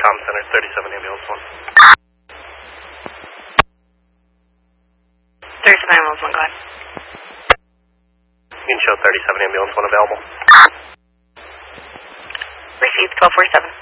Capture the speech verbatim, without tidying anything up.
Com Center, thirty-seven ambulance one. thirty-seven ambulance one, go ahead. You can show thirty-seven ambulance one available. Received, twelve forty-seven.